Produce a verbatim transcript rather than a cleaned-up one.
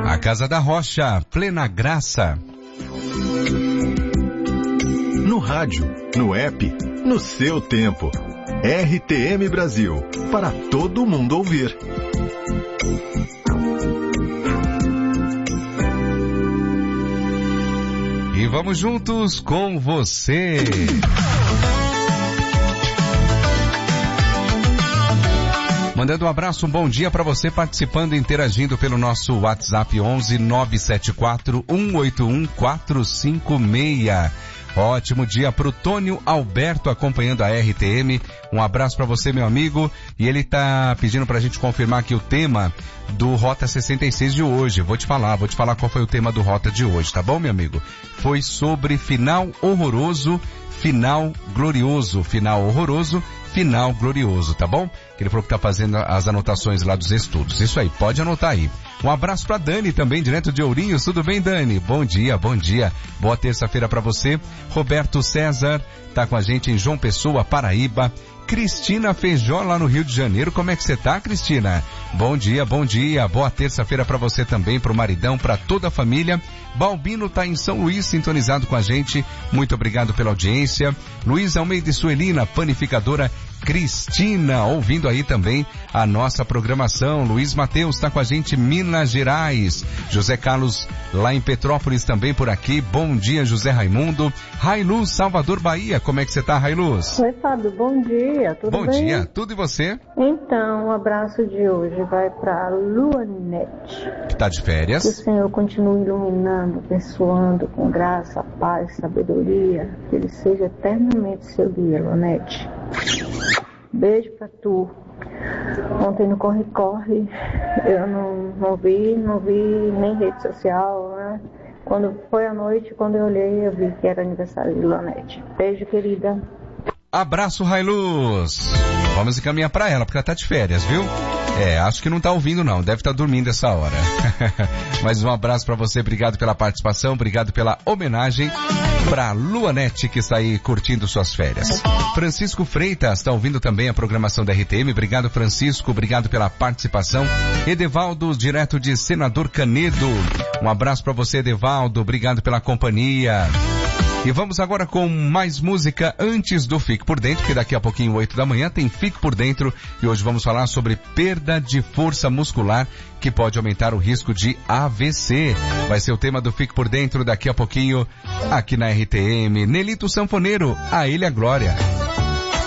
A Casa da Rocha, plena graça. No rádio, no app, no seu tempo. R T M Brasil, para todo mundo ouvir. E vamos juntos com você. Mandando um abraço, um bom dia para você participando e interagindo pelo nosso WhatsApp onze nove sete quatro um oito um quatro cinco seis. Ótimo dia pro Tônio Alberto acompanhando a R T M. Um abraço para você, meu amigo. E ele tá pedindo pra gente confirmar aqui o tema do Rota sessenta e seis de hoje. Vou te falar, vou te falar qual foi o tema do Rota de hoje, tá bom, meu amigo? Foi sobre final horroroso, final glorioso, final horroroso, final glorioso, tá bom? Que ele falou que tá fazendo as anotações lá dos estudos. Isso aí, pode anotar aí. Um abraço pra Dani também, direto de Ourinhos. Tudo bem, Dani? Bom dia, bom dia. Boa terça-feira pra você. Roberto César tá com a gente em João Pessoa, Paraíba. Cristina Feijó lá no Rio de Janeiro. Como é que você tá, Cristina? Bom dia, bom dia. Boa terça-feira pra você também, pro maridão, pra toda a família. Balbino tá em São Luís, sintonizado com a gente. Muito obrigado pela audiência. Luiz Almeida e Suelina, panificadora Cristina, ouvindo aí também a nossa programação. Luiz Mateus está com a gente, Minas Gerais. José Carlos lá em Petrópolis também por aqui. Bom dia, José Raimundo. Railuz, Salvador, Bahia. Como é que você está, Railuz? Oi, Fábio. Bom dia. Tudo bom bem? Bom dia. Tudo e você? Então, o abraço de hoje vai para Luanete. Que está de férias. Que o Senhor continue iluminando, abençoando com graça, paz, sabedoria. Que Ele seja eternamente seu guia, Luanete. Beijo pra tu. Ontem no corre-corre eu não, não vi, não vi nem rede social, né? Quando foi à noite, quando eu olhei, eu vi que era aniversário de Luanete. Beijo, querida. Abraço, Railuz. Vamos encaminhar pra ela, porque ela tá de férias, viu? É, acho que não tá ouvindo não, deve estar tá dormindo essa hora. Mas um abraço pra você, obrigado pela participação, obrigado pela homenagem pra Luanete que está aí curtindo suas férias. Francisco Freitas está ouvindo também a programação da R T M, obrigado Francisco, obrigado pela participação. Edevaldo, direto de Senador Canedo, um abraço pra você, Edevaldo, obrigado pela companhia. E vamos agora com mais música antes do Fique por Dentro, porque daqui a pouquinho, oito da manhã, tem Fique por Dentro e hoje vamos falar sobre perda de força muscular que pode aumentar o risco de A V C. Vai ser o tema do Fique por Dentro daqui a pouquinho aqui na R T M. Nelito Sanfoneiro, a ele a glória.